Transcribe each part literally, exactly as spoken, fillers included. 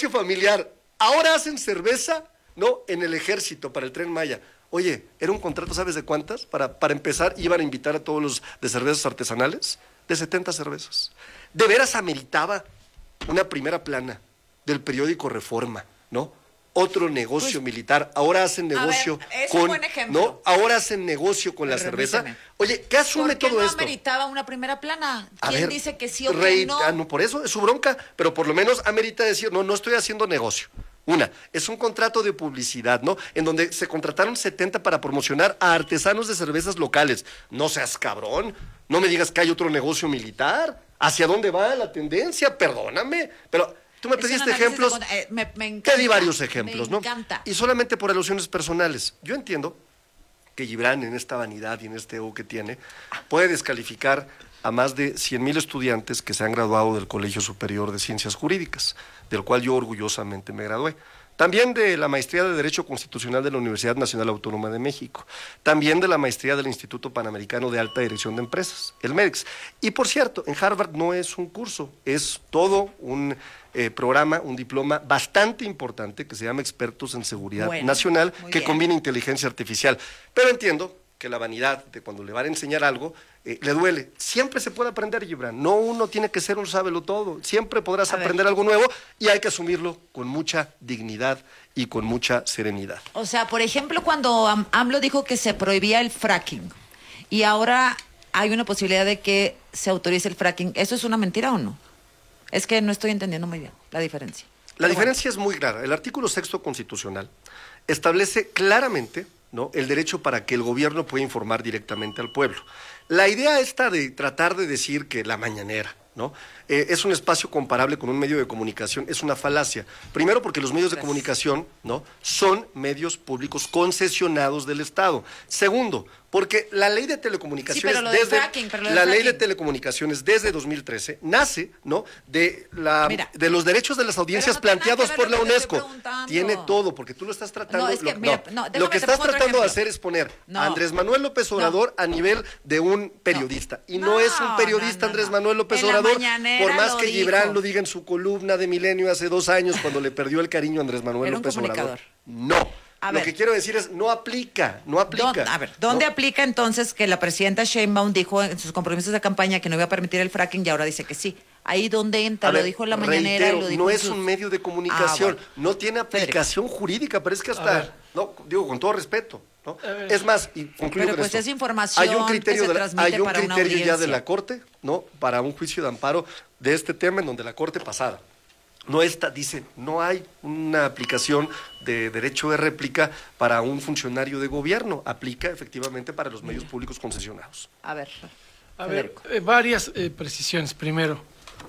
negocio familiar. Ahora hacen cerveza, ¿no? En el ejército, para el Tren Maya. Oye, era un contrato, ¿sabes de cuántas? Para, para empezar, iban a invitar a todos los de cervezas artesanales, de setenta cervezas. De veras ameritaba una primera plana del periódico Reforma, ¿no? Otro negocio pues, militar. Ahora hacen negocio ver, es con... un buen ejemplo. ¿no? Ahora hacen negocio con Pero la cerveza. Remíteme. Oye, ¿qué asume ¿Por qué todo no esto? ameritaba una primera plana? ¿Quién ver, dice que sí o rey, que no? Ah, no? Por eso es su bronca, pero por lo menos amerita decir, no, no estoy haciendo negocio. Una, es un contrato de publicidad, ¿no? En donde se contrataron setenta para promocionar a artesanos de cervezas locales. No seas cabrón, no me digas que hay otro negocio militar. ¿Hacia dónde va la tendencia? Perdóname, pero... Tú me pediste ejemplos, de, eh, me, me encanta, te di varios ejemplos, me ¿no? Encanta. Y solamente por alusiones personales. Yo entiendo que Gibran, en esta vanidad y en este ego que tiene, puede descalificar a más de cien mil estudiantes que se han graduado del Colegio Superior de Ciencias Jurídicas, del cual yo orgullosamente me gradué. También de la maestría de Derecho Constitucional de la Universidad Nacional Autónoma de México. También de la maestría del Instituto Panamericano de Alta Dirección de Empresas, el MEDEX. Y por cierto, en Harvard no es un curso, es todo un eh, programa, un diploma bastante importante que se llama Expertos en Seguridad bueno, Nacional, que bien. combina inteligencia artificial. Pero entiendo que la vanidad de cuando le van a enseñar algo, eh, le duele. Siempre se puede aprender, Gibran. No uno tiene que ser un sábelo-todo. Siempre podrás a aprender ver. algo nuevo y hay que asumirlo con mucha dignidad y con mucha serenidad. O sea, por ejemplo, cuando Am AMLO dijo que se prohibía el fracking y ahora hay una posibilidad de que se autorice el fracking, ¿eso es una mentira o no? Es que no estoy entendiendo muy bien la diferencia. La Pero diferencia bueno. es muy clara. El artículo sexto constitucional establece claramente, ¿no?, el derecho para que el gobierno pueda informar directamente al pueblo. La idea esta de tratar de decir que la mañanera, ¿no?, eh, es un espacio comparable con un medio de comunicación, es una falacia. Primero porque los medios de comunicación, ¿no?, son medios públicos concesionados del Estado. Segundo, porque la ley de telecomunicaciones, sí, pero lo del desde fracking, pero lo del la fracking. ley de telecomunicaciones desde dos mil trece nace, ¿no?, de la Mira, de los derechos de las audiencias no planteados por la lo que te UNESCO. estoy preguntando. Tiene todo, porque tú lo estás tratando. No, es que, lo, mira, no, no, lo déjame, que te estás pongo otro tratando de ejemplo. hacer es poner No. a Andrés Manuel López Obrador No. a nivel de un periodista. Y no, No, es un periodista no, no, Andrés no. Manuel López En la Obrador, mañanera por más lo que dijo. Gibran lo diga en su columna de Milenio hace dos años cuando le perdió el cariño a Andrés Manuel Era un López Obrador. comunicador. No. A Lo ver. que quiero decir es, no aplica, no aplica. ¿Dónde, a ver, ¿dónde ¿no? aplica entonces que la presidenta Sheinbaum dijo en sus compromisos de campaña que no iba a permitir el fracking y ahora dice que sí? Ahí donde entra, A lo ver, dijo en la mañanera. reitero, Lo dijo no en es sus... un medio de comunicación, Ah, bueno. no tiene aplicación jurídica, pero es que A hasta, ver. no, digo con todo respeto, ¿no? A ver. Es más, y concluyo Pero con pues esto. es información hay un criterio que se de la- transmite hay un para una criterio ya de audiencia. la Corte, ¿no?, para un juicio de amparo de este tema en donde la Corte pasada no está, dice, no hay una aplicación de derecho de réplica para un funcionario de gobierno, aplica efectivamente para los medios públicos concesionados. A ver, A ver, Federico. eh, varias eh, precisiones. Primero,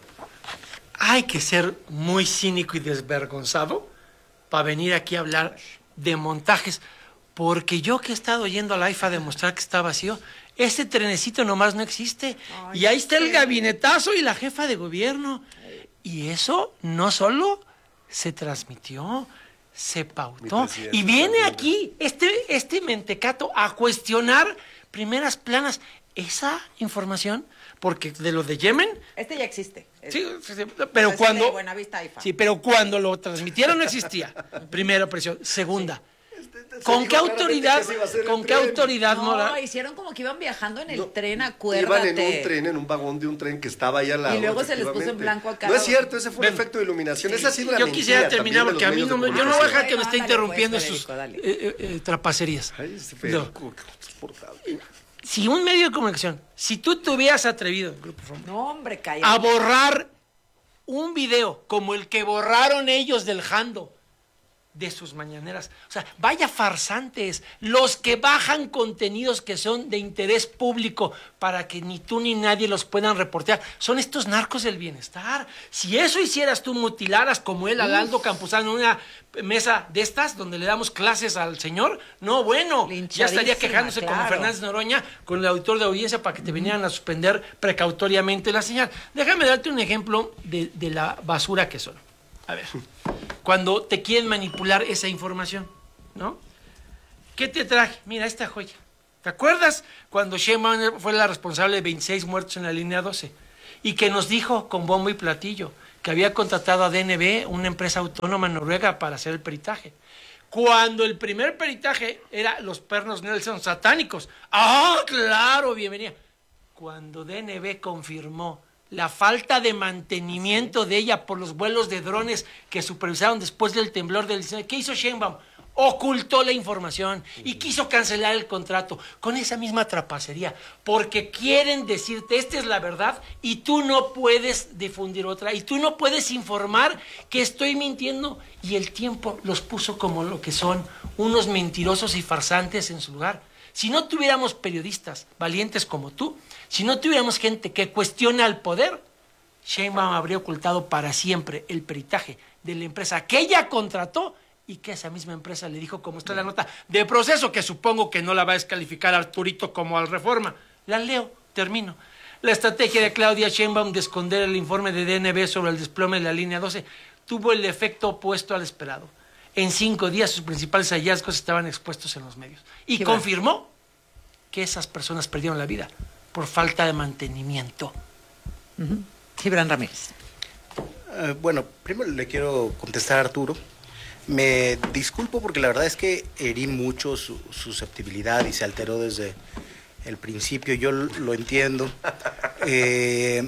hay que ser muy cínico y desvergonzado para venir aquí a hablar de montajes, porque yo que he estado yendo a la IFA a demostrar que está vacío, ese trenecito nomás no existe. Ay, y ahí está el sí. gabinetazo y la jefa de gobierno. Y eso no solo se transmitió, se pautó. Mi presidente Y viene también. aquí este, este mentecato a cuestionar primeras planas. Esa información, porque de lo de Yemen, Este ya existe. sí, sí, sí, pero Es cuando... de Buenavista IFA. Sí, pero cuando lo transmitieron no existía. Primera presión. Segunda, ¿con Se qué dijo autoridad, claramente que se iba a hacer el con qué tren. autoridad No, moral? hicieron como que iban viajando en el No, tren, Iban acuérdate. en un tren, en un vagón de un tren que estaba ahí al lado. Y luego se les puso en efectivamente. blanco a cada No es uno. cierto, ese fue un Ven. efecto de iluminación. Esa ha sido la Yo mentira quisiera terminar también de porque a los mí medios no de me, yo no voy a dejar que me Ándale, esté interrumpiendo pues, sus Federico, eh, eh, eh, trapacerías. Ay, ese No. Federico, qué insoportable. Si un medio de comunicación, si tú te hubieras atrevido, Grupo Fórmula, No, hombre, a cállate. borrar un video como el que borraron ellos del Jando de sus mañaneras. O sea, vaya farsantes, los que bajan contenidos que son de interés público para que ni tú ni nadie los puedan reportear. Son estos narcos del bienestar. Si eso hicieras tú, mutilaras como él, al Aldo Campuzano, en una mesa de estas, donde le damos clases al señor, no, bueno, ya estaría Linchadísima, quejándose como claro. Fernández Noroña con el auditor de audiencia para que te vinieran a suspender precautoriamente la señal. Déjame darte un ejemplo de, de la basura que son. A ver, cuando te quieren manipular esa información, ¿no? ¿Qué te traje? Mira, esta joya. ¿Te acuerdas cuando Sheinbaum fue la responsable de veintiséis muertos en la línea doce? Y que nos dijo con bombo y platillo que había contratado a D N B, una empresa autónoma en Noruega, para hacer el peritaje. Cuando el primer peritaje era los pernos Nelson satánicos. ¡Ah, claro! Bienvenida. Cuando D N B confirmó la falta de mantenimiento de ella por los vuelos de drones que supervisaron después del temblor del diecinueve, ¿qué hizo Sheinbaum? Ocultó la información y quiso cancelar el contrato con esa misma trapacería, porque quieren decirte, esta es la verdad y tú no puedes difundir otra, y tú no puedes informar que estoy mintiendo, y el tiempo los puso como lo que son, unos mentirosos y farsantes en su lugar. Si no tuviéramos periodistas valientes como tú, si no tuviéramos gente que cuestiona al poder, Sheinbaum habría ocultado para siempre el peritaje de la empresa que ella contrató y que esa misma empresa le dijo, como está la nota de proceso, que supongo que no la va a descalificar Arturito como al Reforma. La leo, termino. La estrategia de Claudia Sheinbaum de esconder el informe de D N B sobre el desplome de la línea doce tuvo el efecto opuesto al esperado. En cinco días sus principales hallazgos estaban expuestos en los medios. Y Qué confirmó bueno. que esas personas perdieron la vida por falta de mantenimiento. Uh-huh. Gibran Ramírez. Uh, bueno, primero le quiero contestar a Arturo. Me disculpo porque la verdad es que herí mucho su susceptibilidad y se alteró desde el principio. Yo lo entiendo. Eh,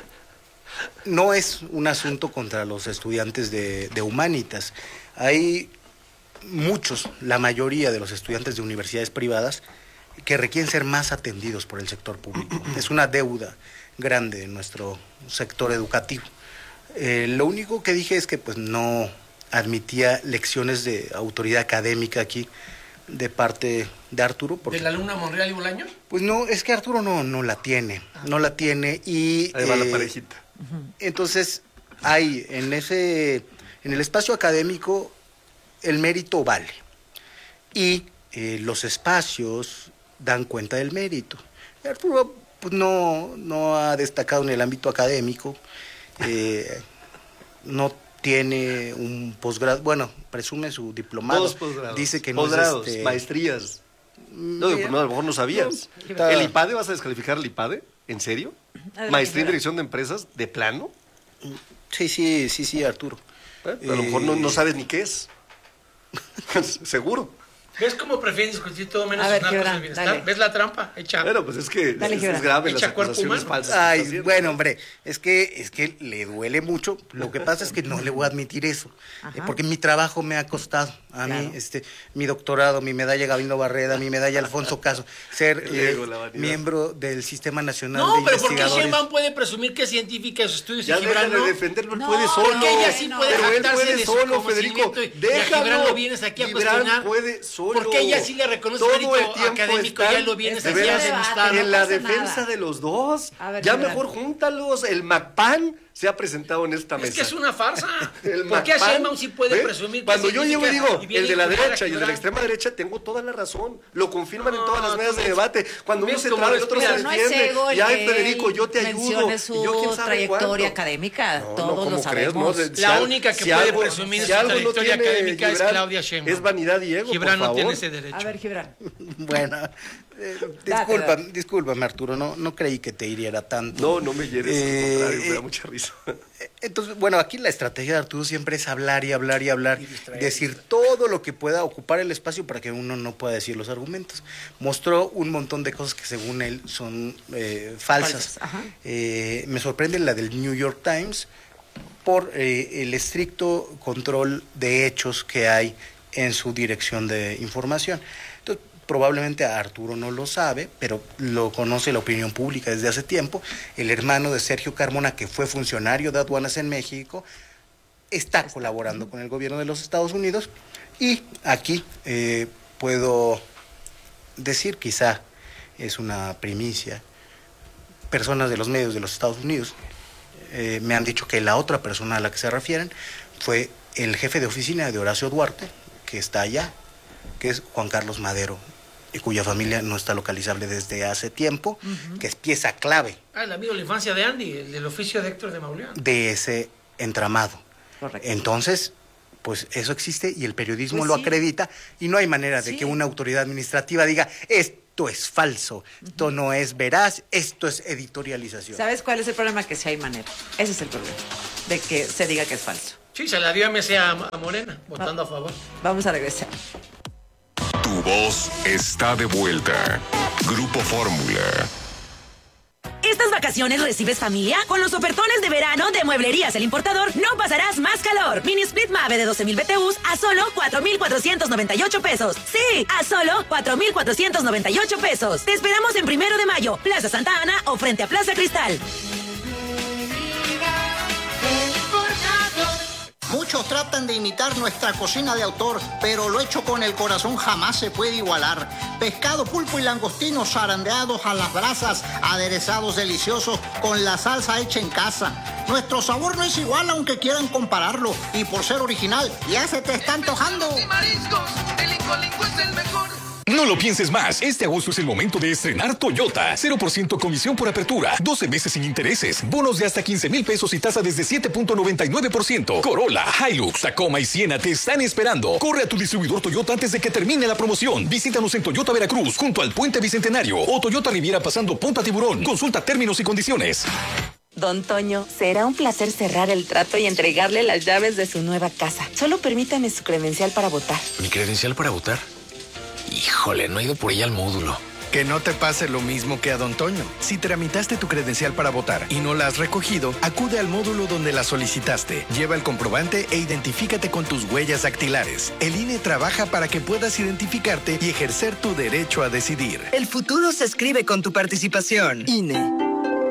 no es un asunto contra los estudiantes de, de Humanitas. Hay muchos, la mayoría de los estudiantes de universidades privadas que requieren ser más atendidos por el sector público. Es una deuda grande en nuestro sector educativo. Eh, lo único que dije es que pues no admitía lecciones de autoridad académica aquí de parte de Arturo. Porque, ¿de la alumna Monreal y Bolaños? Pues no, es que Arturo no, no la tiene, ah. no la tiene y... Ahí va eh, la parejita. Entonces, hay en ese, en el espacio académico, el mérito vale. Y eh, los espacios dan cuenta del mérito. Arturo pues, no, no ha destacado en el ámbito académico, eh, no tiene un posgrado, bueno, presume su diplomado. Dos posgrados. Dice que no posgrados, es este... maestrías. No, Mira, no, a lo mejor no sabías. no. ¿El IPADE vas a descalificar el IPADE? ¿En serio? Adelante, ¿Maestría en Gibran. dirección de empresas? ¿De plano? Sí, sí, sí, sí, Arturo. ¿Eh? Pero a lo mejor no, no sabes ni qué es. Seguro. ¿Ves cómo prefieren discutir todo menos A ver, sus narcos Gibran, del bienestar? dale. ¿Ves la trampa? Echa. Bueno, pues es que Dale, es, Gibran. es grave las Echa cuerpo acusaciones humano. falsas. que Ay, está haciendo. bueno, hombre, es que es que le duele mucho. Lo que pasa es que no le voy a admitir eso, Ajá. eh, porque mi trabajo me ha costado a Claro. mí, este, mi doctorado, mi medalla Gabino Barreda, mi medalla Alfonso Caso, ser El eh, ego, la vanidad. miembro del Sistema Nacional No, de pero ¿por qué Investigadores. Sheinbaum puede presumir que es científica de sus estudios Ya y Gibran déjale no? de defenderlo, él No, puede solo. porque ella sí puede pero él jactarse puede de su solo, Federico. conocimiento y- y a Déjalo. Gibran lo vienes aquí a Gibran cuestionar. puede solo. Porque ella sí le reconoce Todo mérito el tiempo académico, están, ya lo vienes de aquí a veras, denostar. no en la pasa defensa nada. de los dos. A ver, Ya Gibran. mejor júntalos. El MacPan se ha presentado en esta mesa. Es que es una farsa. El ¿Por qué a MacPan, Sheinbaum sí puede ¿ve? presumir que Cuando es yo llego y científica digo, y viene el de la a juzgar a derecha y el de la Gibran? extrema derecha, tengo toda la razón. Lo confirman en No, todas las mesas tú de ves- debate. Cuando uno ves se cómo traba, el otro se respiras. No es defiende. ego el Ya, que Federico, yo te ayudo. mencione Y su yo quién sabe trayectoria cuánto. académica. No, no, Todos ¿cómo lo crees? sabemos. No, de- La al- única que puede presumir de su algo trayectoria tiene académica es Gibran, Claudia Sheinbaum. Es vanidad y ego, Gibran por no tiene favor. ese derecho. A ver, Gibran. Bueno, eh, Date, disculpa, date. discúlpame, Arturo, no, no creí que te hiriera tanto. No, no me hieres, Eh, al contrario, me da eh, mucha risa. Entonces, bueno, aquí la estrategia de Arturo siempre es hablar y hablar y hablar, Y distraer, decir distraer. todo lo que pueda ocupar el espacio para que uno no pueda decir los argumentos. Mostró un montón de cosas que según él son eh, falsas. Falsas, ajá. Eh, me sorprende la del New York Times por eh, el estricto control de hechos que hay en su dirección de información. Entonces, probablemente Arturo no lo sabe, pero lo conoce la opinión pública desde hace tiempo. El hermano de Sergio Carmona, que fue funcionario de aduanas en México, está colaborando con el gobierno de los Estados Unidos. Y aquí eh, puedo decir, quizá es una primicia, personas de los medios de los Estados Unidos eh, me han dicho que la otra persona a la que se refieren fue el jefe de oficina de Horacio Duarte, que está allá, que es Juan Carlos Madero, y cuya familia no está localizable desde hace tiempo, uh-huh. que es pieza clave Ah, el amigo de la infancia de Andy, el del oficio de Héctor de Mauleón. de ese entramado. Correcto. Entonces, pues eso existe y el periodismo Pues lo sí. acredita y no hay manera de Sí. que una autoridad administrativa diga, es esto es falso, esto no es veraz, esto es editorialización. ¿Sabes cuál es el problema? Que si hay manera. Ese es el problema, de que se diga que es falso. Sí, se la dio M C a, a Morena, votando a favor. Vamos a regresar. Tu voz está de vuelta. Grupo Fórmula. ¿Estas vacaciones recibes familia? Con los ofertones de verano de Mueblerías El Importador no pasarás más calor. Mini Split Mave de doce mil B T Us a solo cuatro mil cuatrocientos noventa y ocho pesos. Sí, a solo cuatro mil cuatrocientos noventa y ocho pesos. Te esperamos en Primero de Mayo, Plaza Santa Ana o frente a Plaza Cristal. Muchos tratan de imitar nuestra cocina de autor, pero lo hecho con el corazón jamás se puede igualar. Pescado, pulpo y langostinos zarandeados a las brasas, aderezados deliciosos con la salsa hecha en casa. Nuestro sabor no es igual aunque quieran compararlo, y por ser original ya se te está antojando. Mariscos, el Incolinco es el mejor. No lo pienses más. Este agosto es el momento de estrenar Toyota. cero por ciento comisión por apertura, doce meses sin intereses, bonos de hasta quince mil pesos y tasa desde siete punto noventa y nueve por ciento. Corolla, Hilux, Tacoma y Siena te están esperando. Corre a tu distribuidor Toyota antes de que termine la promoción. Visítanos en Toyota Veracruz, junto al Puente Bicentenario, o Toyota Riviera pasando Punta Tiburón. Consulta términos y condiciones. Don Toño, será un placer cerrar el trato y entregarle las llaves de su nueva casa. Solo permítame su credencial para votar. ¿Mi credencial para votar? Híjole, no he ido por ella al módulo. Que no te pase lo mismo que a Don Toño. Si tramitaste tu credencial para votar y no la has recogido, acude al módulo donde la solicitaste. Lleva el comprobante e identifícate con tus huellas dactilares. El I N E trabaja para que puedas identificarte y ejercer tu derecho a decidir. El futuro se escribe con tu participación. I N E.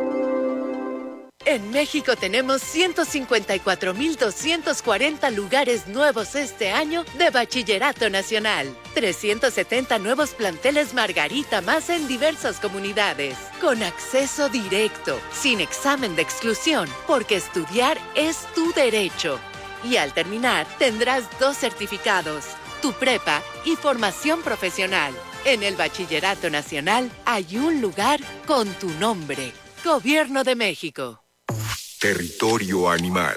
En México tenemos ciento cincuenta y cuatro mil doscientos cuarenta lugares nuevos este año de Bachillerato Nacional. trescientos setenta nuevos planteles Margarita más en diversas comunidades. Con acceso directo, sin examen de exclusión, porque estudiar es tu derecho. Y al terminar, tendrás dos certificados, tu prepa y formación profesional. En el Bachillerato Nacional hay un lugar con tu nombre. Gobierno de México. Territorio animal.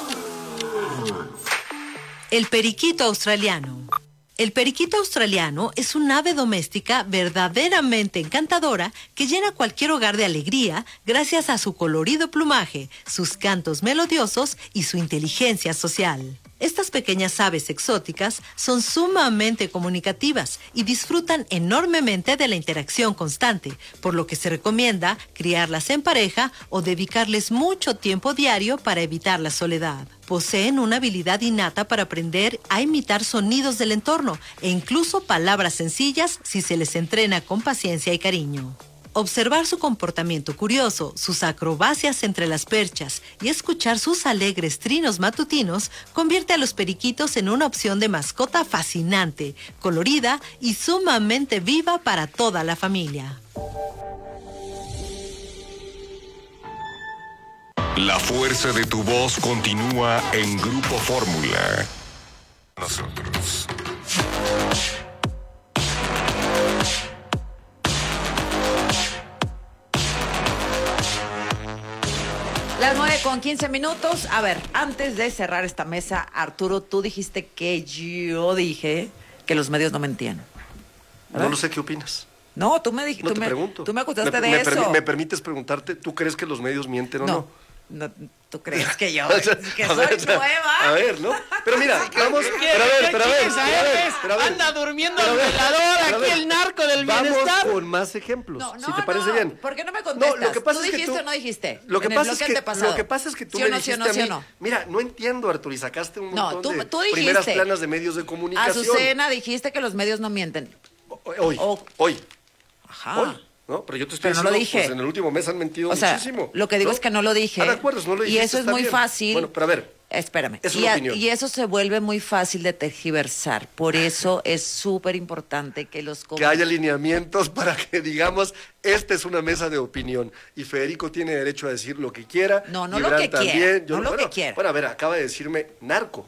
El periquito australiano. El periquito australiano es un ave doméstica verdaderamente encantadora que llena cualquier hogar de alegría gracias a su colorido plumaje, sus cantos melodiosos y su inteligencia social. Estas pequeñas aves exóticas son sumamente comunicativas y disfrutan enormemente de la interacción constante, por lo que se recomienda criarlas en pareja o dedicarles mucho tiempo diario para evitar la soledad. Poseen una habilidad innata para aprender a imitar sonidos del entorno e incluso palabras sencillas si se les entrena con paciencia y cariño. Observar su comportamiento curioso, sus acrobacias entre las perchas y escuchar sus alegres trinos matutinos convierte a los periquitos en una opción de mascota fascinante, colorida y sumamente viva para toda la familia. La fuerza de tu voz continúa en Grupo Fórmula. Nosotros. Las nueve con quince minutos. A ver, antes de cerrar esta mesa, Arturo, tú dijiste que yo dije que los medios no mentían. No lo sé, ¿qué opinas? No, tú me dijiste. No tú te me, pregunto. Tú me acusaste me, de me eso. Permi ¿Me permites preguntarte, tú crees que los medios mienten o no? No. No, ¿tú crees que yo? O sea, que a soy ver, nueva. A ver, ¿no? Pero mira, vamos. Pero a ver, pero a ver, pero a ver, pero a ver. Anda durmiendo Pero el a ver, velador, pero a aquí ver. el narco del Vamos bienestar. con más ejemplos, No, no, si te parece no. bien. ¿Por qué no me contestas? No, lo que pasa ¿Tú es que dijiste tú- o no dijiste? Lo que En el pasa es bloque que antepasado. lo que pasa es que tú ¿Sí o me no, sí o dijiste no, a sí o mí, no? mira, no entiendo, Arturo, y sacaste un No, montón tú, de tú dijiste. primeras planas de medios de comunicación. Azucena, dijiste que los medios no mienten. Hoy, O- hoy, Ajá. hoy. ¿No? Pero yo te estoy Pero no lo diciendo, dije. pues en el último mes han mentido O sea, muchísimo. lo que digo ¿no? es que no lo dije. Ah, de acuerdo, no lo Y dijiste, eso es está muy bien. fácil. Bueno, pero a ver. Espérame. Es y, una a- opinión. y eso se vuelve muy fácil de tergiversar. Por eso es súper importante que los... Que haya lineamientos para que digamos, esta es una mesa de opinión y Federico tiene derecho a decir lo que quiera. No, no lo Gibran que también. quiera, Yo no lo bueno, que quiera. Bueno, a ver, acaba de decirme narco.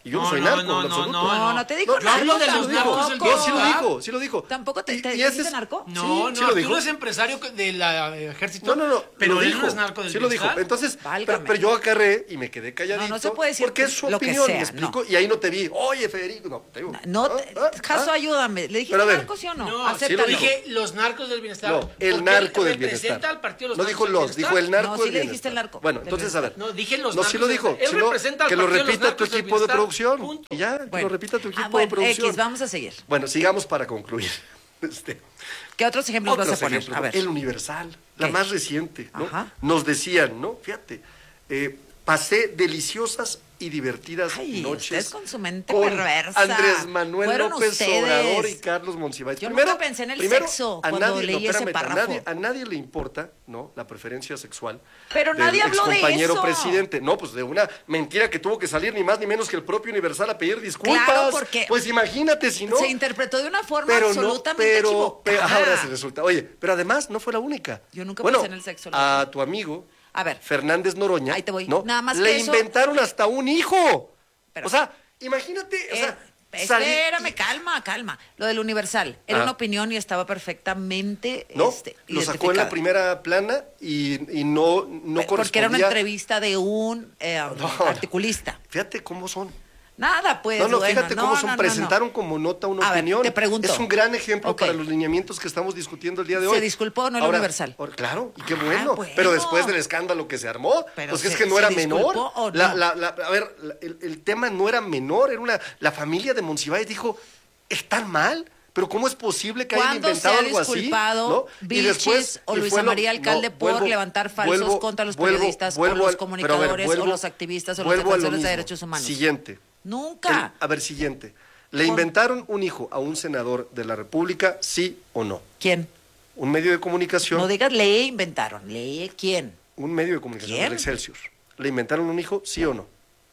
Y yo no, No, soy no, narco, no, en no, absoluto. no, No, no te dijo Yo hablo de los dijo, narcos del no, sí lo bienestar. dijo, sí lo dijo. ¿Tampoco te, Y- te y ese dijiste es- narco? No, Sí, no, sí lo tú dijo. no eres empresario del ejército. No, no, no, pero lo él dijo, no es narco del sí lo dijo. bienestar. Entonces, pero, Válgame. pero yo acarré y me quedé calladito. No, no se puede decir porque es su lo que opinión, sea, me explico, no. y ahí no te vi, oye, Federico, no, te digo. No, ah, te- ah, Caso, ah. ayúdame. ¿Le dijiste Pero a ver. narco, sí o no? No, Acéptalo. sí lo dije los narcos del bienestar. No, el porque narco él del bienestar. representa al partido de los No narcos dijo del los, bienestar. dijo el narco No, sí del le dijiste bienestar. el narco Bueno, del entonces, a ver. No, dije los No, narcos sí lo del dijo. bienestar. sí Él lo- representa al que lo partido de los repita tu narcos del equipo de bienestar. producción. Punto. Y ya, que Bueno. lo repita tu equipo Ah, bueno, de producción. X, vamos a seguir. Bueno, sigamos para concluir. Este, ¿Qué otros ejemplos vas a otros poner? ejemplos. A ver. El Universal, la ¿Qué? más reciente, ¿no? Ajá. Nos decían, ¿no? Fíjate, eh, pasé deliciosas y divertidas Ay, noches ustedes con su mente con perversa. Andrés Manuel Fueron López ustedes. Obrador y Carlos Monsiváis. Yo nunca pensé en el sexo a cuando nadie, leí no, ese espérame, párrafo. A nadie, a nadie le importa, ¿no? La preferencia sexual. Pero del nadie habló de excompañero eso. presidente. No, pues de una mentira que tuvo que salir ni más ni menos que el propio Universal a pedir disculpas. Claro, porque pues imagínate si no. Se interpretó de una forma Pero no, absolutamente pero, equivocada. pero ahora se resulta. Oye, pero además no fue la única. Yo nunca bueno, pensé en el sexo, la a tu amigo A ver. Fernández Noroña, Ahí te voy. ¿no? Nada más le que eso- inventaron hasta un hijo. Pero- o sea, imagínate, o sea, Eh, salir- espérame, calma, calma. Lo del Universal era Ah. una opinión y estaba perfectamente no, este, lo sacó en la identificada. primera plana y, y no, no Porque era una correspondía- entrevista de un eh, No. articulista. Fíjate cómo son. Nada, pues. no, no, bueno, fíjate no, cómo no, son. no, no. Presentaron como nota una A ver, opinión. te pregunto. Es un gran ejemplo Ok. para los lineamientos que estamos discutiendo el día de ¿Se hoy. disculpó o no el Ahora, Universal? ahora, claro, y qué Ah, bueno. bueno. Pero después del escándalo que se armó, Pero pues es se- que no ¿se era disculpó menor. o no? La- la- la- a ver, la- el, el tema no era menor, era una. La familia de Monsiváis dijo: ¿están mal? Pero ¿cómo es posible que hayan ¿Cuándo inventado se ha algo así? disculpado ¿no? Vilchis o y Luisa fue lo- María Alcalde no, por vuelvo- levantar falsos vuelvo- contra los vuelvo- periodistas vuelvo o los al- pero a ver, comunicadores vuelvo- o los activistas o los vuelvo a lo defensores de mismo. derechos humanos? Siguiente. Nunca. El- a ver, siguiente. ¿Le inventaron un hijo a un senador de la República, sí o no? ¿Quién? Un medio de comunicación. No digas le inventaron, lee quién. Un medio de comunicación, ¿Quién? el Excelsior. ¿Le inventaron un hijo, sí o no?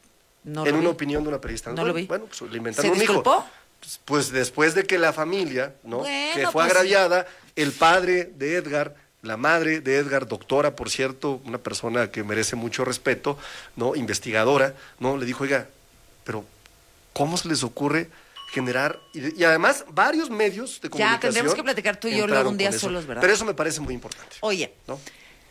No en lo una vi. opinión de una periodista. No bueno, lo vi. Bueno, pues le inventaron ¿Se un hijo. disculpó? Pues, pues después de que la familia, ¿no? Bueno, que fue pues- agraviada, el padre de Edgar, la madre de Edgar, doctora, por cierto, una persona que merece mucho respeto, ¿no? Investigadora, ¿no? Le dijo, oiga, pero ¿cómo se les ocurre generar? Y, y además, varios medios de comunicación. Ya, tendremos que platicar tú y yo entraron luego un día con eso. solos, ¿verdad? Pero eso me parece muy importante. Oye, ¿no?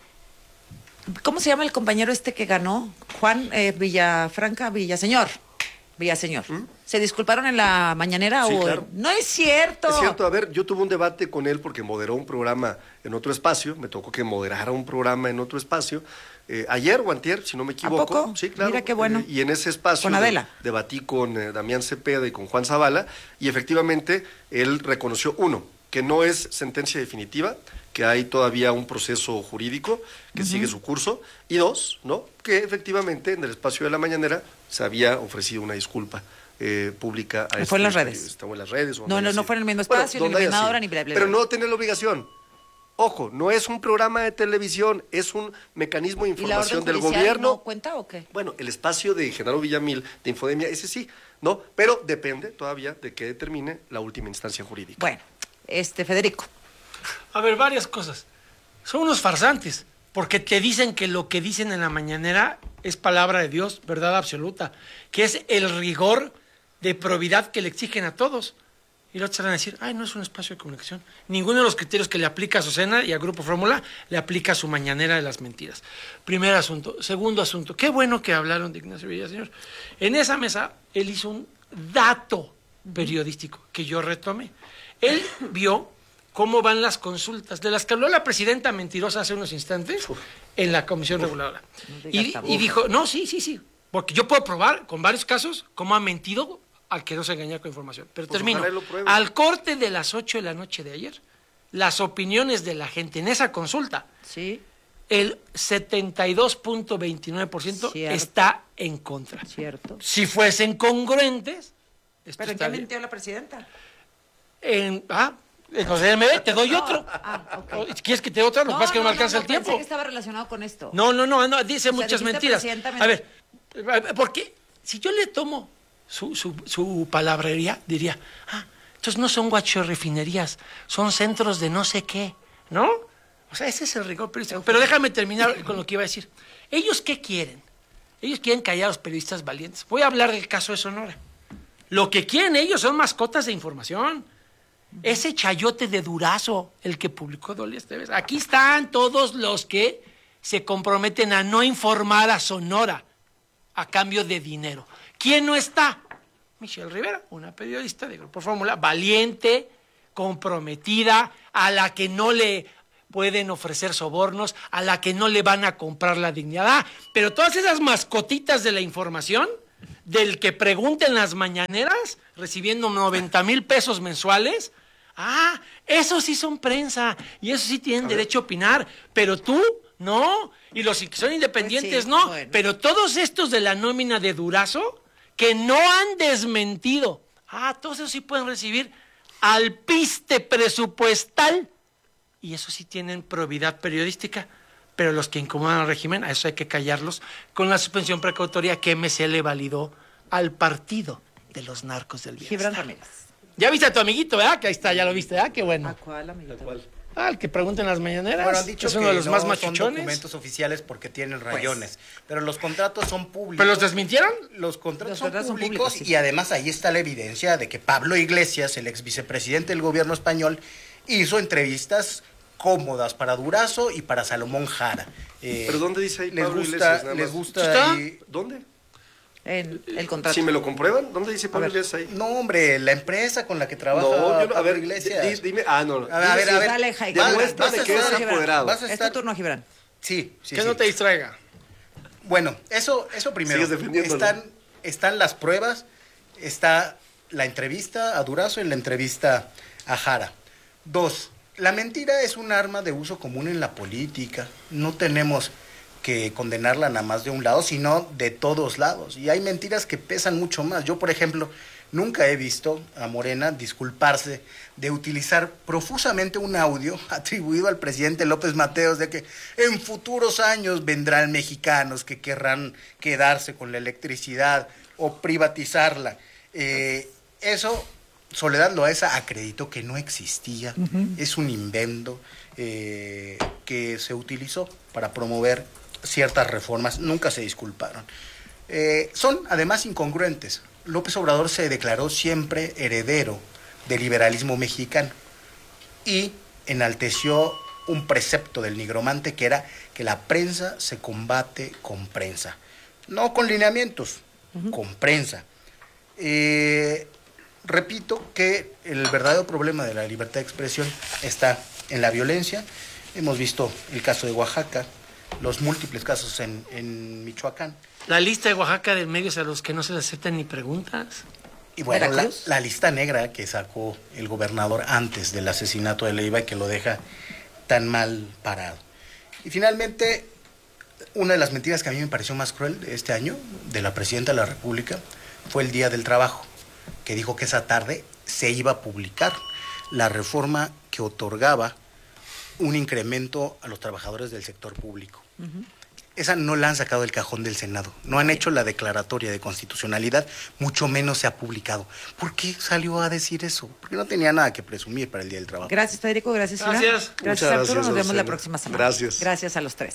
¿cómo se llama el compañero este que ganó? Juan eh, Villafranca, Villaseñor. Villaseñor. ¿Se disculparon en la mañanera Sí, o...? claro. No es cierto. Es cierto, a ver, yo tuve un debate con él porque moderó un programa en otro espacio, me tocó que moderara un programa en otro espacio, eh, ayer o antier, si no me equivoco. poco? Sí, claro. Mira qué bueno. Eh, y en ese espacio Con de- Adela. debatí con eh, Damián Cepeda y con Juan Zavala, y efectivamente él reconoció, uno, que no es sentencia definitiva, que hay todavía un proceso jurídico que Ujú. sigue su curso, y dos, ¿no? Que efectivamente en el espacio de la mañanera se había ofrecido una disculpa eh, pública. A Fue en las este- redes. Estaba en las redes. o No, donde no, haya no sido. fue en el mismo Bueno, espacio, ni donde en la haya misma sido. hora, ni bla, bla, Pero bla. no tener la obligación. Ojo, no es un programa de televisión, es un mecanismo de ¿Y la información orden del judicial gobierno. no cuenta o qué? Bueno, el espacio de Genaro Villamil de Infodemia, ese sí, ¿no? Pero depende todavía de que determine la última instancia jurídica. Bueno, este, Federico. A ver, varias cosas. Son unos farsantes, porque te dicen que lo que dicen en la mañanera es palabra de Dios, verdad absoluta, que es el rigor de probidad que le exigen a todos. Y luego te van a decir, ay, no es un espacio de comunicación. Ninguno de los criterios que le aplica a Azucena y a Grupo Fórmula le aplica a su mañanera de las mentiras. Primer asunto. Segundo asunto. Qué bueno que hablaron de Ignacio Villaseñor. En esa mesa, él hizo un dato periodístico que yo retomé. Él vio cómo van las consultas, de las que habló la presidenta mentirosa hace unos instantes en la Comisión Reguladora. Y, y dijo, no, sí, sí, sí, porque yo puedo probar con varios casos cómo ha mentido al que no se engaña con información. Pero Pues termino. ojalá lo pruebe. Al corte de las ocho de la noche de ayer, las opiniones de la gente en esa consulta, sí, el setenta y dos punto veintinueve por ciento Cierto. está en contra. Cierto. Si fuesen congruentes, esto ¿Pero en está qué bien. mintió la presidenta? En, ah, entonces M B, te doy otro. Ah, ok. ¿Quieres que te dé otro? Lo que pasa es que no me alcanza el Pensé tiempo. que estaba relacionado con esto. No, no, no, no, dice O sea, muchas dijiste mentiras. presidenta, A ver, porque si yo le tomo su, su, su palabrería, diría, ah, entonces no son guachorrefinerías, son centros de no sé qué, ¿no? O sea, ese es el rigor periodístico. Pero déjame terminar con lo que iba a decir. ¿Ellos qué quieren? Ellos quieren callar a los periodistas valientes. Voy a hablar del caso de Sonora. Lo que quieren ellos son mascotas de información. Ese chayote de Durazo, el que publicó Dolly Esteves. Aquí están todos los que se comprometen a no informar a Sonora a cambio de dinero. ¿Quién no está? Michelle Rivera, una periodista de Grupo Fórmula, valiente, comprometida, a la que no le pueden ofrecer sobornos, a la que no le van a comprar la dignidad. Ah, pero todas esas mascotitas de la información, del que pregunten las mañaneras, recibiendo noventa mil pesos mensuales, ah, esos sí son prensa, y esos sí tienen derecho a opinar, pero tú, no, y los que son independientes, pues sí, no, bueno. Pero todos estos de la nómina de Durazo, que no han desmentido, ah, todos esos sí pueden recibir alpiste presupuestal, y eso sí tienen probidad periodística, pero los que incomodan al régimen, a eso hay que callarlos, con la suspensión precautoria que M C le validó al partido de los narcos del bienestar. Gibran Ramírez. Ya viste a tu amiguito, ¿verdad? Que ahí está, ya lo viste, ¿verdad? Qué bueno. ¿A cuál amiguito? ¿A cuál? Ah, el que pregunta en las mañaneras. Bueno, han dicho es que uno de los no más son machuchones. documentos oficiales porque tienen rayones, pues, pero los contratos son públicos. ¿Pero los desmintieron? Los contratos, los son, contratos públicos, son públicos y además ahí está la evidencia de que Pablo Iglesias, el ex vicepresidente del gobierno español, hizo entrevistas cómodas para Durazo y para Salomón Jara. Eh, ¿Pero dónde dice ahí les Pablo gusta, Iglesias? Les gusta ahí... ¿Dónde? En el contrato. Si me lo comprueban, ¿dónde dice Pablo Iglesias ahí? No, hombre, la empresa con la que trabaja no, yo, Pablo a ver, Iglesias. Di, dime, ah, no, no. A ver, a ver, a ver. Dale, demuéstrame que es apoderado. Vas a estar... Es tu turno, Gibran. Sí, sí, Que sí. no te distraiga. Bueno, eso, eso primero. Sigues defendiéndolo. Están, están las pruebas, está la entrevista a Durazo y la entrevista a Jara. Dos, la mentira es un arma de uso común en la política. No tenemos que condenarla nada más de un lado, sino de todos lados. Y hay mentiras que pesan mucho más. Yo, por ejemplo, nunca he visto a Morena disculparse de utilizar profusamente un audio atribuido al presidente López Mateos de que en futuros años vendrán mexicanos que querrán quedarse con la electricidad o privatizarla. Eh, eso, Soledad Loaesa acreditó que no existía. Uh-huh. Es un invento eh, que se utilizó para promover ciertas reformas. Nunca se disculparon. Eh, son además incongruentes. López Obrador se declaró siempre heredero del liberalismo mexicano y enalteció un precepto del nigromante que era que la prensa se combate con prensa, no con lineamientos, uh-huh. con prensa. Eh, repito que el verdadero problema de la libertad de expresión está en la violencia. Hemos visto el caso de Oaxaca, los múltiples casos en, en Michoacán. La lista de Oaxaca de medios a los que no se les aceptan ni preguntas. Y bueno, la, la lista negra que sacó el gobernador antes del asesinato de Leiva y que lo deja tan mal parado. Y finalmente, una de las mentiras que a mí me pareció más cruel de este año, de la presidenta de la República, fue el Día del Trabajo, que dijo que esa tarde se iba a publicar la reforma que otorgaba un incremento a los trabajadores del sector público. Uh-huh. Esa no la han sacado del cajón del Senado. No han hecho la declaratoria de constitucionalidad, mucho menos se ha publicado. ¿Por qué salió a decir eso? Porque no tenía nada que presumir para el Día del Trabajo. Gracias, Federico. Gracias, Iván. Gracias. Gracias, Arturo. Gracias, Nos vemos Rosena. la próxima semana. Gracias. Gracias a los tres.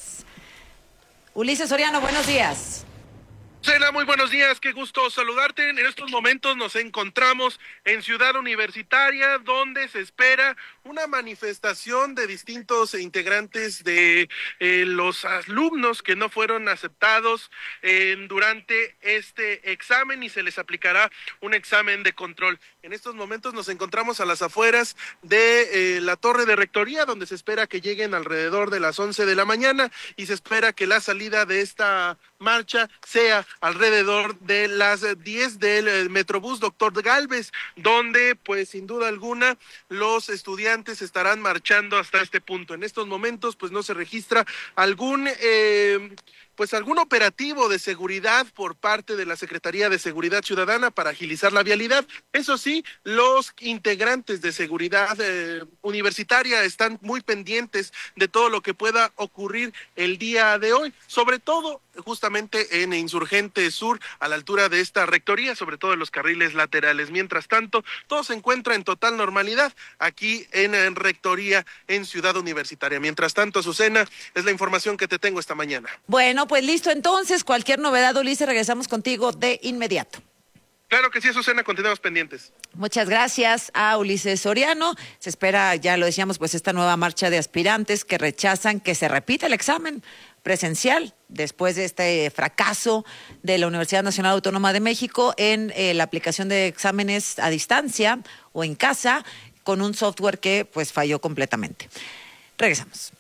Ulises Soriano, buenos días. Cela, muy buenos días, qué gusto saludarte. En estos momentos nos encontramos en Ciudad Universitaria, donde se espera una manifestación de distintos integrantes de eh, los alumnos que no fueron aceptados eh, durante este examen y se les aplicará un examen de control. En estos momentos nos encontramos a las afueras de eh, la torre de rectoría, donde se espera que lleguen alrededor de las once de la mañana y se espera que la salida de esta marcha sea alrededor de las diez del eh, Metrobús Doctor Gálvez, donde pues sin duda alguna los estudiantes estarán marchando hasta este punto. En estos momentos pues no se registra algún eh, pues algún operativo de seguridad por parte de la Secretaría de Seguridad Ciudadana para agilizar la vialidad. Eso sí, los integrantes de seguridad eh, universitaria están muy pendientes de todo lo que pueda ocurrir el día de hoy, sobre todo justamente en Insurgente Sur, a la altura de esta rectoría, sobre todo en los carriles laterales. Mientras tanto, todo se encuentra en total normalidad aquí en, en Rectoría en Ciudad Universitaria. Mientras tanto, Azucena, es la información que te tengo esta mañana. Bueno, pues listo entonces. Cualquier novedad, Ulises, regresamos contigo de inmediato. Claro que sí, Azucena, continuamos pendientes. Muchas gracias a Ulises Soriano. Se espera, ya lo decíamos, pues esta nueva marcha de aspirantes que rechazan que se repita el examen presencial después de este fracaso de la Universidad Nacional Autónoma de México en eh, la aplicación de exámenes a distancia o en casa con un software que pues falló completamente. Regresamos.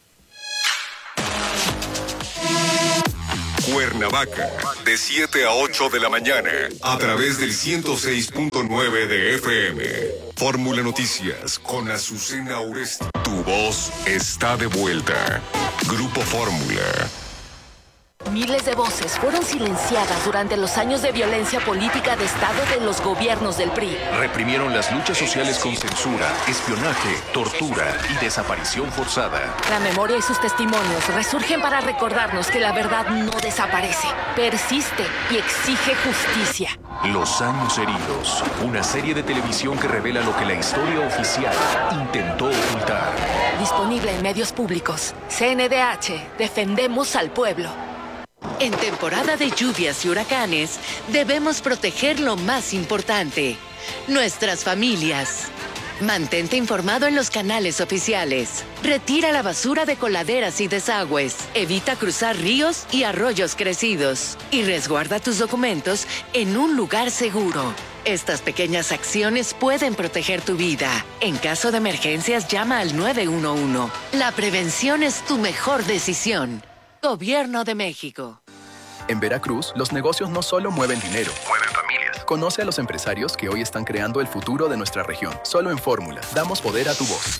Cuernavaca, de siete a ocho de la mañana, a través del ciento seis punto nueve de F M. Fórmula Noticias con Azucena Oresti. Tu voz está de vuelta. Grupo Fórmula. Miles de voces fueron silenciadas durante los años de violencia política de Estado de los gobiernos del P R I. Reprimieron las luchas sociales con censura, espionaje, tortura y desaparición forzada. La memoria y sus testimonios resurgen para recordarnos que la verdad no desaparece, persiste y exige justicia. Los años heridos, una serie de televisión que revela lo que la historia oficial intentó ocultar. Disponible en medios públicos. C N D H, defendemos al pueblo. En temporada de lluvias y huracanes, debemos proteger lo más importante, nuestras familias. Mantente informado en los canales oficiales. Retira la basura de coladeras y desagües. Evita cruzar ríos y arroyos crecidos. Y resguarda tus documentos en un lugar seguro. Estas pequeñas acciones pueden proteger tu vida. En caso de emergencias, llama al nueve uno uno. La prevención es tu mejor decisión. Gobierno de México. En Veracruz, los negocios no solo mueven dinero, mueven familias. Conoce a los empresarios que hoy están creando el futuro de nuestra región. Solo en Fórmula, damos poder a tu voz.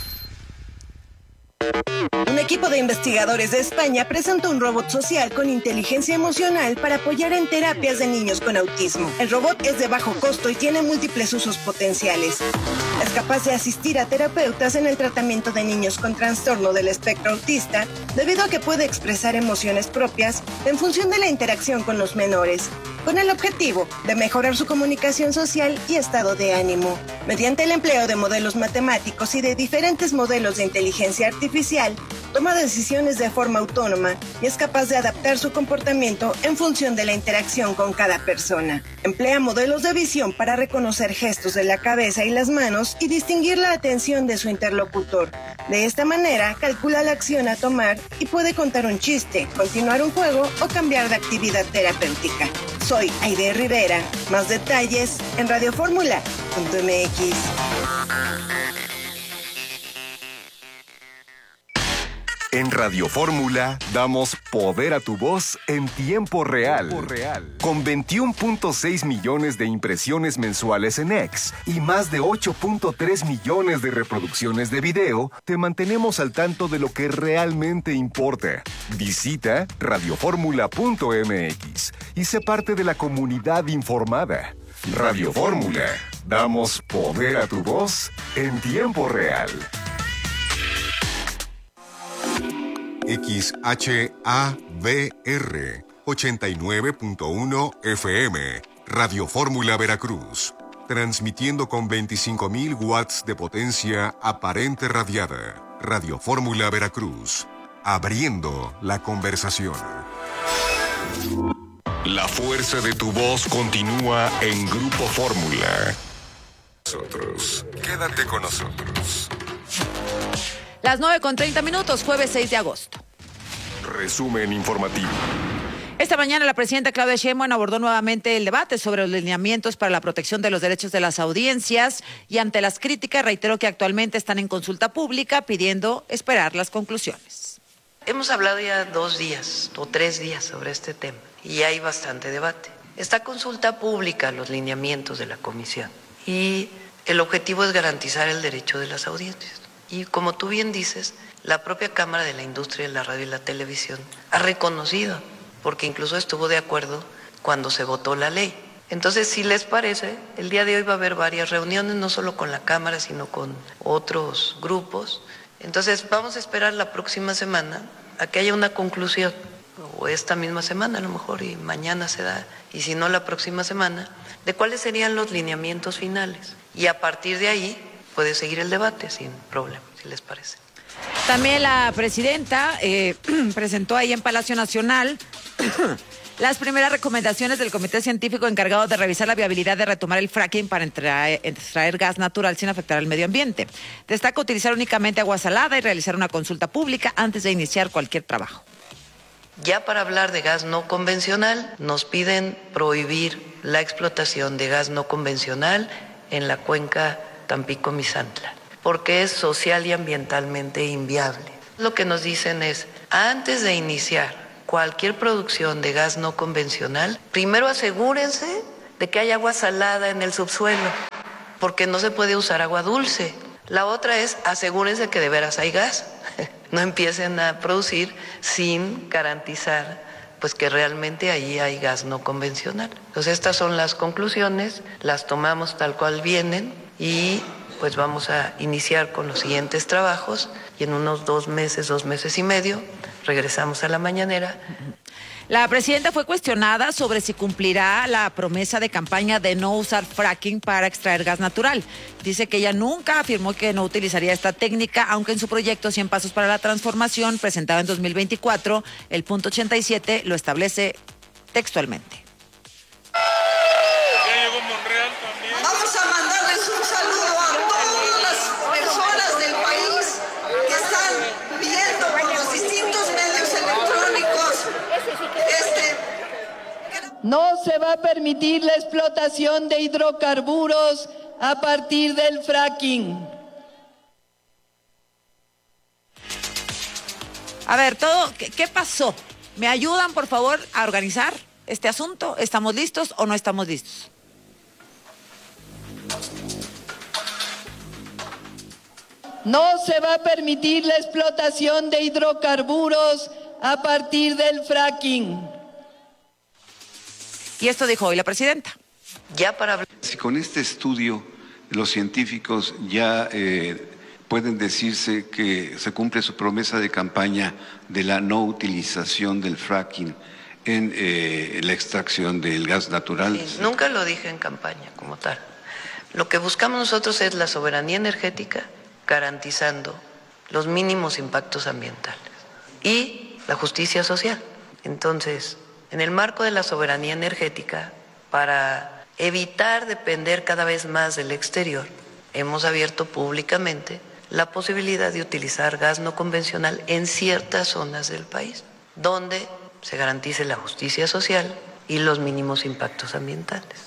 Un equipo de investigadores de España presentó un robot social con inteligencia emocional para apoyar en terapias de niños con autismo. El robot es de bajo costo y tiene múltiples usos potenciales. Es capaz de asistir a terapeutas en el tratamiento de niños con trastorno del espectro autista, debido a que puede expresar emociones propias en función de la interacción con los menores, con el objetivo de mejorar su comunicación social y estado de ánimo. Mediante el empleo de modelos matemáticos y de diferentes modelos de inteligencia artificial, toma decisiones de forma autónoma y es capaz de adaptar su comportamiento en función de la interacción con cada persona. Emplea modelos de visión para reconocer gestos de la cabeza y las manos y distinguir la atención de su interlocutor. De esta manera, calcula la acción a tomar y puede contar un chiste, continuar un juego o cambiar de actividad terapéutica. Soy Aide Rivera. Más detalles en radioformula punto m x. En Radio Fórmula damos poder a tu voz en tiempo real. Con veintiuno punto seis millones de impresiones mensuales en X y más de ocho punto tres millones de reproducciones de video, te mantenemos al tanto de lo que realmente importa. Visita radioformula punto m x y sé parte de la comunidad informada. Radio Fórmula, damos poder a tu voz en tiempo real. X H A V R ochenta y nueve punto uno F M, Radio Fórmula Veracruz, transmitiendo con veinticinco mil watts de potencia aparente radiada. Radio Fórmula Veracruz, abriendo la conversación. La fuerza de tu voz continúa en Grupo Fórmula. Nosotros, quédate con nosotros. Las nueve con treinta minutos, jueves seis de agosto. Resumen informativo. Esta mañana la presidenta Claudia Sheinbaum abordó nuevamente el debate sobre los lineamientos para la protección de los derechos de las audiencias y ante las críticas reiteró que actualmente están en consulta pública pidiendo esperar las conclusiones. Hemos hablado ya dos días o tres días sobre este tema y hay bastante debate. Está consulta pública los lineamientos de la comisión y el objetivo es garantizar el derecho de las audiencias. Y como tú bien dices, la propia Cámara de la Industria de la Radio y la Televisión ha reconocido, porque incluso estuvo de acuerdo cuando se votó la ley. Entonces, si les parece, el día de hoy va a haber varias reuniones, no solo con la Cámara, sino con otros grupos. Entonces, vamos a esperar la próxima semana a que haya una conclusión, o esta misma semana a lo mejor, y mañana se da, y si no la próxima semana, de cuáles serían los lineamientos finales. Y a partir de ahí puede seguir el debate sin problema, si les parece. También la presidenta eh, presentó ahí en Palacio Nacional Las primeras recomendaciones del comité científico encargado de revisar la viabilidad de retomar el fracking para extraer, extraer gas natural sin afectar al medio ambiente. Destaca utilizar únicamente agua salada y realizar una consulta pública antes de iniciar cualquier trabajo. Ya para hablar de gas no convencional, nos piden prohibir la explotación de gas no convencional en la cuenca Tampico-Misantla, porque es social y ambientalmente inviable. Lo que nos dicen es, antes de iniciar cualquier producción de gas no convencional, primero asegúrense de que hay agua salada en el subsuelo, porque no se puede usar agua dulce. La otra es, asegúrense que de veras hay gas. No empiecen a producir sin garantizar pues que realmente ahí hay gas no convencional. Entonces estas son las conclusiones, las tomamos tal cual vienen y pues vamos a iniciar con los siguientes trabajos y en unos dos meses, dos meses y medio, regresamos a la mañanera. La presidenta fue cuestionada sobre si cumplirá la promesa de campaña de no usar fracking para extraer gas natural. Dice que ella nunca afirmó que no utilizaría esta técnica, aunque en su proyecto cien Pasos para la Transformación, presentado en dos mil veinticuatro, el punto ochenta y siete lo establece textualmente. Ya llegó Monreal también. Vamos a mandarles un saludo a todas las personas del país que están viendo por los distintos medios electrónicos. Este... No se va a permitir la explotación de hidrocarburos a partir del fracking. A ver, todo, ¿qué, qué pasó? ¿Me ayudan, por favor, a organizar este asunto? ¿Estamos listos o no estamos listos? No se va a permitir la explotación de hidrocarburos a partir del fracking. Y esto dijo hoy la presidenta. Ya para hablar. Si con este estudio los científicos ya eh, pueden decirse que se cumple su promesa de campaña de la no utilización del fracking en eh, la extracción del gas natural. Sí, nunca lo dije en campaña como tal. Lo que buscamos nosotros es la soberanía energética, garantizando los mínimos impactos ambientales y la justicia social. Entonces, en el marco de la soberanía energética, para evitar depender cada vez más del exterior, hemos abierto públicamente la posibilidad de utilizar gas no convencional en ciertas zonas del país, donde se garantice la justicia social y los mínimos impactos ambientales.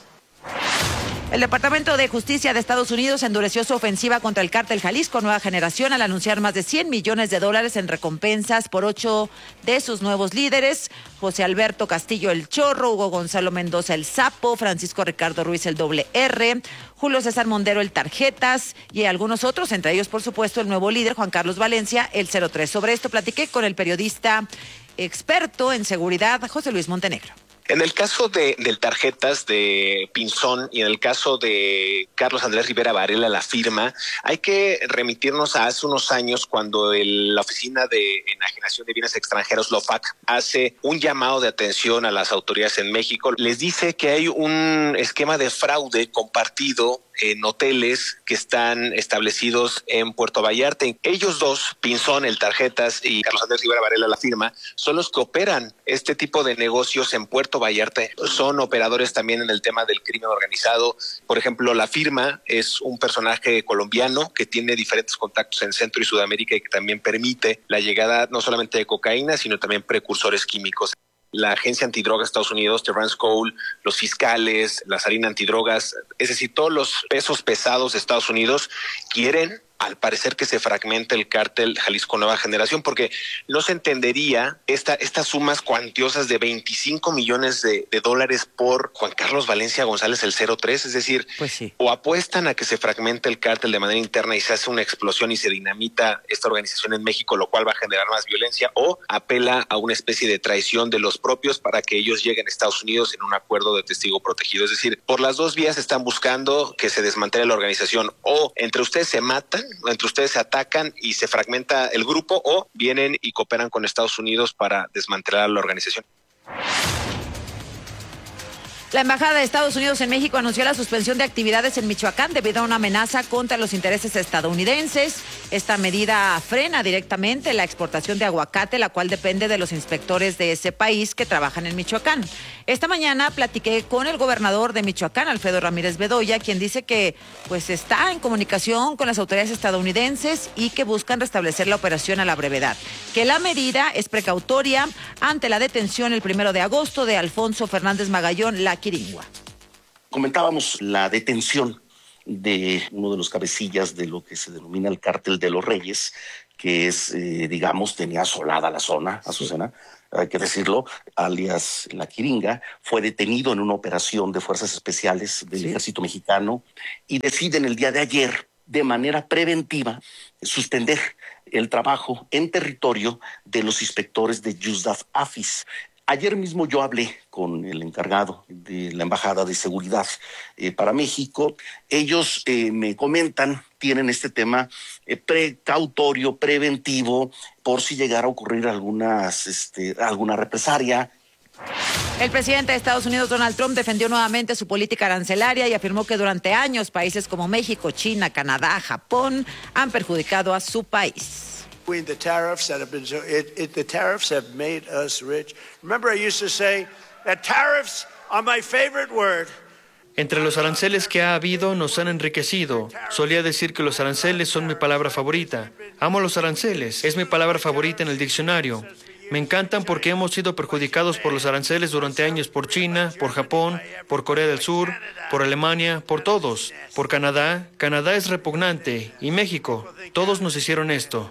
El Departamento de Justicia de Estados Unidos endureció su ofensiva contra el cártel Jalisco Nueva Generación al anunciar más de cien millones de dólares en recompensas por ocho de sus nuevos líderes: José Alberto Castillo el Chorro, Hugo Gonzalo Mendoza el Sapo, Francisco Ricardo Ruiz el Doble R, Julio César Mondero el Tarjetas y algunos otros, entre ellos, por supuesto, el nuevo líder Juan Carlos Valencia el cero tres. Sobre esto platiqué con el periodista experto en seguridad José Luis Montenegro. En el caso de, del Tarjetas de Pinzón y en el caso de Carlos Andrés Rivera Varela, la firma, hay que remitirnos a hace unos años cuando el, la Oficina de Enajenación de Bienes Extranjeros, LOFAC, hace un llamado de atención a las autoridades en México. Les dice que hay un esquema de fraude compartido en hoteles que están establecidos en Puerto Vallarta. Ellos dos, Pinzón, el Tarjetas, y Carlos Andrés Rivera Varela, la firma, son los que operan este tipo de negocios en Puerto Vallarta. Son operadores también en el tema del crimen organizado. Por ejemplo, la firma es un personaje colombiano que tiene diferentes contactos en Centro y Sudamérica y que también permite la llegada no solamente de cocaína, sino también precursores químicos. La Agencia Antidrogas de Estados Unidos, Terrence Cole, los fiscales, la Sarina Antidrogas, es decir, todos los pesos pesados de Estados Unidos quieren, al parecer, que se fragmente el cártel Jalisco Nueva Generación, porque no se entendería esta, estas sumas cuantiosas de veinticinco millones de, de dólares por Juan Carlos Valencia González, el cero tres, es decir, pues sí. O apuestan a que se fragmente el cártel de manera interna y se hace una explosión y se dinamita esta organización en México, lo cual va a generar más violencia, o apela a una especie de traición de los propios para que ellos lleguen a Estados Unidos en un acuerdo de testigo protegido. Es decir, por las dos vías están buscando que se desmantele la organización, o entre ustedes se matan, entre ustedes se atacan y se fragmenta el grupo, o vienen y cooperan con Estados Unidos para desmantelar la organización. La Embajada de Estados Unidos en México anunció la suspensión de actividades en Michoacán debido a una amenaza contra los intereses estadounidenses. Esta medida frena directamente la exportación de aguacate, la cual depende de los inspectores de ese país que trabajan en Michoacán. Esta mañana platiqué con el gobernador de Michoacán, Alfredo Ramírez Bedoya, quien dice que pues está en comunicación con las autoridades estadounidenses y que buscan restablecer la operación a la brevedad. Que la medida es precautoria ante la detención el primero de agosto de Alfonso Fernández Magallón, la Quiringua. Comentábamos la detención de uno de los cabecillas de lo que se denomina el Cártel de los Reyes, que es, eh, digamos, tenía asolada la zona, Azucena, hay que decirlo, alias La Quiringa, fue detenido en una operación de fuerzas especiales del sí. Ejército Mexicano y deciden el día de ayer, de manera preventiva, suspender el trabajo en territorio de los inspectores de Yusdaf Afis. Ayer mismo yo hablé con el encargado de la Embajada de Seguridad eh, para México. Ellos eh, me comentan, tienen este tema eh, precautorio, preventivo, por si llegara a ocurrir algunas, este, alguna represalia. El presidente de Estados Unidos, Donald Trump, defendió nuevamente su política arancelaria y afirmó que durante años países como México, China, Canadá, Japón han perjudicado a su país. The tariffs that have been so, it, it, the tariffs have made us rich. Remember, I used to say that tariffs are my favorite word. Entre los aranceles que ha habido nos han enriquecido. Solía decir que los aranceles son mi palabra favorita. Amo los aranceles, es mi palabra favorita en el diccionario. Me encantan porque hemos sido perjudicados por los aranceles durante años por China, por Japón, por Corea del Sur, por Alemania, por todos, por Canadá. Canadá es repugnante y México. Todos nos hicieron esto.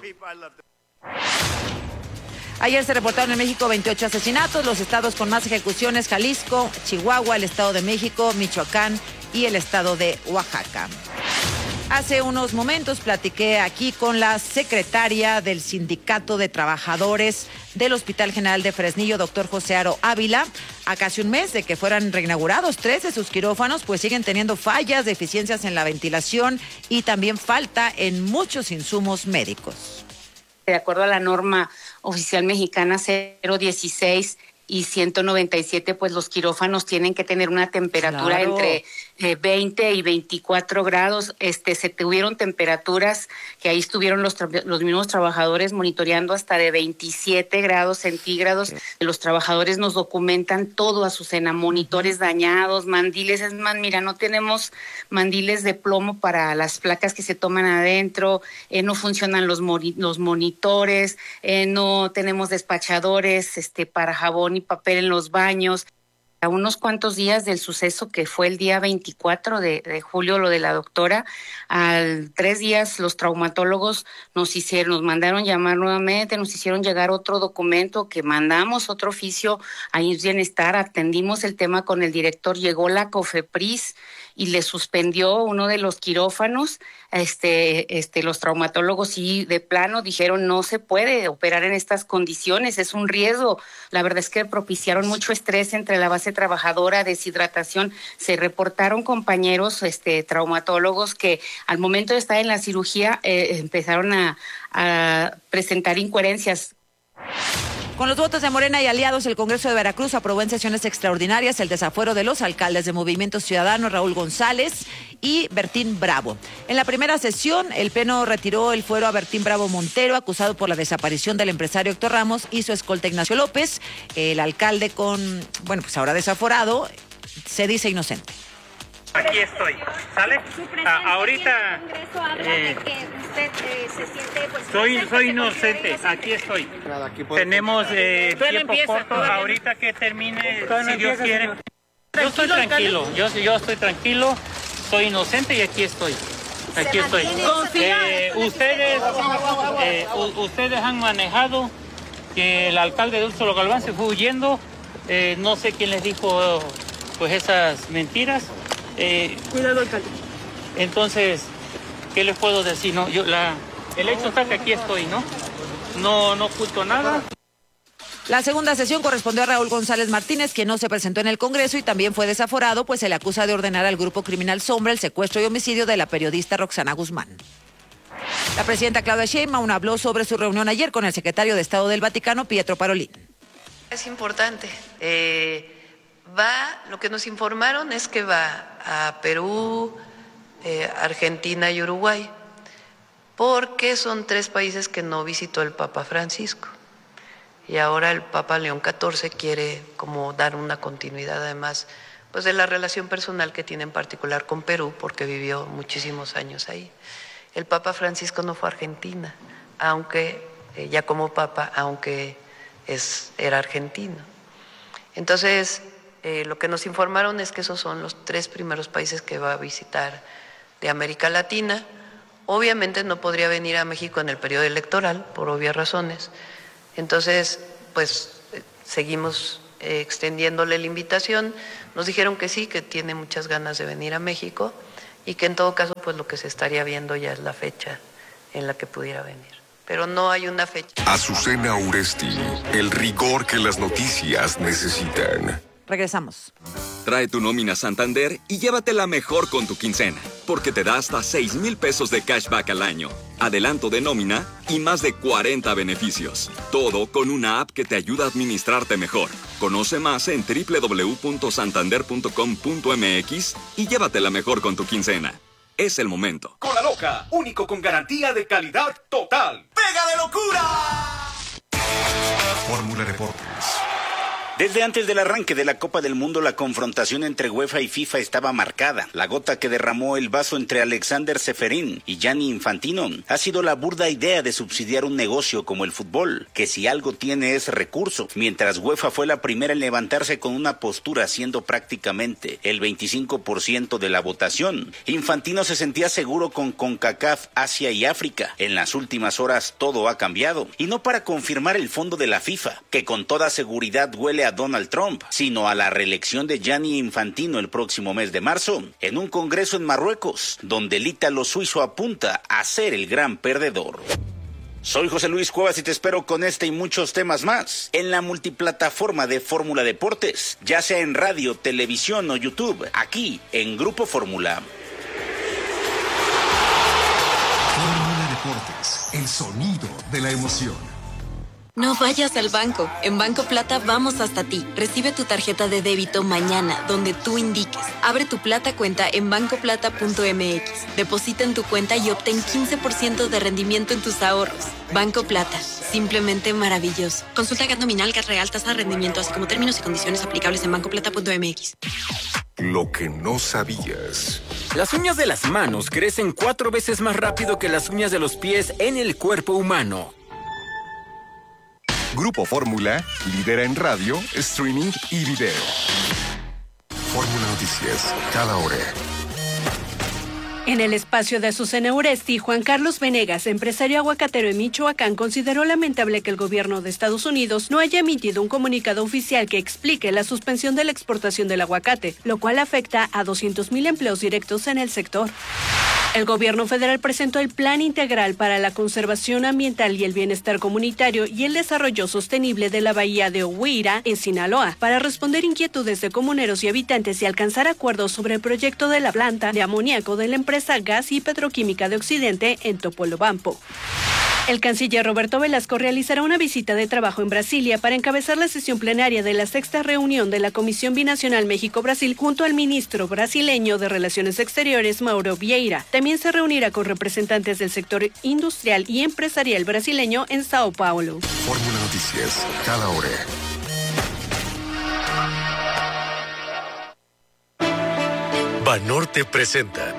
Ayer se reportaron en México veintiocho asesinatos. Los estados con más ejecuciones: Jalisco, Chihuahua, el Estado de México, Michoacán y el Estado de Oaxaca. Hace unos momentos platiqué aquí con la secretaria del Sindicato de Trabajadores del Hospital General de Fresnillo, doctor José Aro Ávila. A casi un mes de que fueran reinaugurados tres de sus quirófanos, pues siguen teniendo fallas, deficiencias en la ventilación y también falta en muchos insumos médicos. De acuerdo a la norma oficial mexicana cero dieciséis y ciento noventa y siete, pues los quirófanos tienen que tener una temperatura claro. entre eh, veinte y veinticuatro grados. Este, se tuvieron temperaturas que ahí estuvieron los, tra- los mismos trabajadores monitoreando hasta de veintisiete grados centígrados. Sí. Los trabajadores nos documentan todo, Azucena, monitores dañados, mandiles. Es más, mira, no tenemos mandiles de plomo para las placas que se toman adentro, eh, no funcionan los, mori- los monitores, eh, no tenemos despachadores este, para jabón y papel en los baños. A unos cuantos días del suceso que fue el día veinticuatro de, de julio, lo de la doctora, al tres días los traumatólogos nos hicieron, nos mandaron llamar nuevamente, nos hicieron llegar otro documento que mandamos, otro oficio a Bienestar, atendimos el tema con el director, llegó la COFEPRIS y le suspendió uno de los quirófanos. Este, este, los traumatólogos sí de plano dijeron no se puede operar en estas condiciones, es un riesgo. La verdad es que propiciaron mucho estrés entre la base trabajadora, deshidratación. Se reportaron compañeros este, traumatólogos que al momento de estar en la cirugía eh, empezaron a, a presentar incoherencias. Con los votos de Morena y aliados, el Congreso de Veracruz aprobó en sesiones extraordinarias el desafuero de los alcaldes de Movimiento Ciudadano, Raúl González y Bertín Bravo. En la primera sesión, el Pleno retiró el fuero a Bertín Bravo Montero, acusado por la desaparición del empresario Héctor Ramos y su escolta Ignacio López. El alcalde con, bueno, pues ahora desaforado, se dice inocente. Aquí estoy, ¿sale? Ah, ahorita eh, usted eh, se siente pues soy soy inocente, aquí estoy. Tenemos eh, tiempo corto, ahorita que termine, si Dios quiere. Yo estoy tranquilo, yo, yo estoy tranquilo, soy inocente y aquí estoy. Aquí estoy. Eh, ustedes, eh, ustedes han manejado que el alcalde de Úrsula Galván se fue huyendo. Eh, no sé quién les dijo pues esas mentiras. Eh, Cuidado, alcalde. Entonces, ¿qué les puedo decir? No, yo la, el hecho está que aquí estoy, ¿no? No, no oculto nada. La segunda sesión correspondió a Raúl González Martínez, quien no se presentó en el Congreso y también fue desaforado, pues se le acusa de ordenar al grupo criminal Sombra el secuestro y homicidio de la periodista Roxana Guzmán. La presidenta Claudia Sheinbaum habló sobre su reunión ayer con el secretario de Estado del Vaticano, Pietro Parolin. Es importante. Eh... Va, lo que nos informaron es que va a Perú, eh, Argentina y Uruguay, porque son tres países que no visitó el Papa Francisco. Y ahora el Papa León catorce quiere como dar una continuidad además pues de la relación personal que tiene en particular con Perú, porque vivió muchísimos años ahí. El Papa Francisco no fue a Argentina, aunque eh, ya como Papa, aunque es, era argentino. Entonces, eh, lo que nos informaron es que esos son los tres primeros países que va a visitar de América Latina. Obviamente no podría venir a México en el periodo electoral, por obvias razones. Entonces, pues eh, seguimos eh, extendiéndole la invitación. Nos dijeron que sí, que tiene muchas ganas de venir a México y que en todo caso, pues lo que se estaría viendo ya es la fecha en la que pudiera venir. Pero no hay una fecha. Azucena Uresti, el rigor que las noticias necesitan. Regresamos. Trae tu nómina Santander y llévatela mejor con tu quincena, porque te da hasta seis mil pesos de cashback al año, adelanto de nómina y más de cuarenta beneficios. Todo con una app que te ayuda a administrarte mejor. Conoce más en doble u doble u doble u punto santander punto com punto m x y llévatela mejor con tu quincena. Es el momento. Cola Loca, único con garantía de calidad total. ¡Pega de locura! Fórmula Deportes. Desde antes del arranque de la Copa del Mundo, la confrontación entre UEFA y FIFA estaba marcada. La gota que derramó el vaso entre Alexander Ceferín y Gianni Infantino ha sido la burda idea de subsidiar un negocio como el fútbol, que si algo tiene es recurso, mientras UEFA fue la primera en levantarse con una postura siendo prácticamente el veinticinco por ciento de la votación. Infantino se sentía seguro con CONCACAF, Asia y África. En las últimas horas todo ha cambiado, y no para confirmar el fondo de la FIFA, que con toda seguridad huele a Donald Trump, sino a la reelección de Gianni Infantino el próximo mes de marzo, en un congreso en Marruecos, donde el ítalo suizo apunta a ser el gran perdedor. Soy José Luis Cuevas y te espero con este y muchos temas más en la multiplataforma de Fórmula Deportes, ya sea en radio, televisión o YouTube, aquí en Grupo Fórmula. Fórmula Deportes, el sonido de la emoción. No vayas al banco. En Banco Plata vamos hasta ti. Recibe tu tarjeta de débito mañana, donde tú indiques. Abre tu Plata cuenta en banco plata punto m x. Deposita en tu cuenta y obtén quince por ciento de rendimiento en tus ahorros. Banco Plata. Simplemente maravilloso. Consulta G A T nominal, G A T real, tasa de rendimiento, así como términos y condiciones aplicables en banco plata punto m x. Lo que no sabías. Las uñas de las manos crecen cuatro veces más rápido que las uñas de los pies en el cuerpo humano. Grupo Fórmula lidera en radio, streaming y video. Fórmula Noticias, cada hora. En el espacio de Azucena Uresti, Juan Carlos Venegas, empresario aguacatero en Michoacán, consideró lamentable que el gobierno de Estados Unidos no haya emitido un comunicado oficial que explique la suspensión de la exportación del aguacate, lo cual afecta a doscientos mil empleos directos en el sector. El gobierno federal presentó el Plan Integral para la Conservación Ambiental y el Bienestar Comunitario y el Desarrollo Sostenible de la Bahía de Ohuira, en Sinaloa, para responder inquietudes de comuneros y habitantes y alcanzar acuerdos sobre el proyecto de la planta de amoníaco de la empresa Gas y Petroquímica de Occidente en Topolobampo. El canciller Roberto Velasco realizará una visita de trabajo en Brasilia para encabezar la sesión plenaria de la sexta reunión de la Comisión Binacional México-Brasil junto al ministro brasileño de Relaciones Exteriores, Mauro Vieira. También se reunirá con representantes del sector industrial y empresarial brasileño en Sao Paulo. Fórmula Noticias, cada hora. Banorte presenta.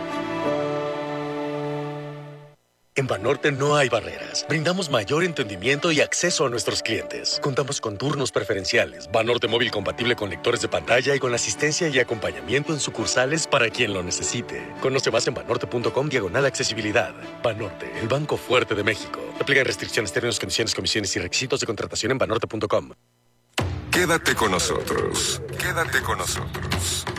En Banorte no hay barreras. Brindamos mayor entendimiento y acceso a nuestros clientes. Contamos con turnos preferenciales, Banorte móvil compatible con lectores de pantalla y con asistencia y acompañamiento en sucursales para quien lo necesite. Conoce más en banorte punto com diagonal accesibilidad. Banorte, el banco fuerte de México. Aplican restricciones, términos, condiciones, comisiones y requisitos de contratación en banorte punto com. Quédate con nosotros. Quédate con nosotros.